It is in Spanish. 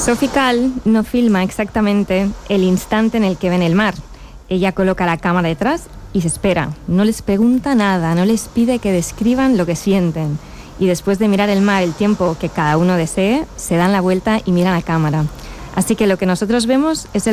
Sophie Calle no filma exactamente el instante en el que ven el mar. Ella coloca la cámara detrás y se espera. No les pregunta nada, no les pide que describan lo que sienten. Y después de mirar el mar el tiempo que cada uno desee, se dan la vuelta y miran a cámara. Así que lo que nosotros vemos es el